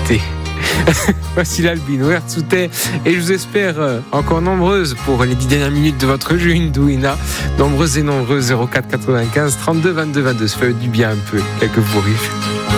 écoutez. Voici l'Albino Herzute et je vous espère encore nombreuses pour les 10 dernières minutes de votre jeu Indouina. Nombreuses et nombreuses, 04 95 32 22 22. Ça fait du bien un peu, quelques fous rires.